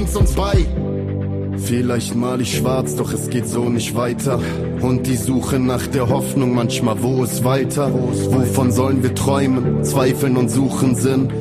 bringt's uns bei. Vielleicht mal ich schwarz, doch es geht so nicht weiter. Und die Suche nach der Hoffnung manchmal, wo ist weiter? Wovon sollen wir träumen, zweifeln und suchen Sinn?